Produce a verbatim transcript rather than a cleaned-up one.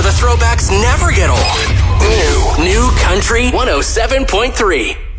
the throwbacks never get old. New, new Country one oh seven point three.